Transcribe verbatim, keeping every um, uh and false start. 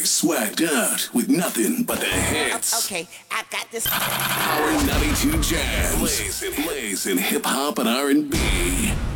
swagged out with nothing but the hits. Okay, I got this. Power ninety-two Jams. Blazing, blazing hip hop and R and B.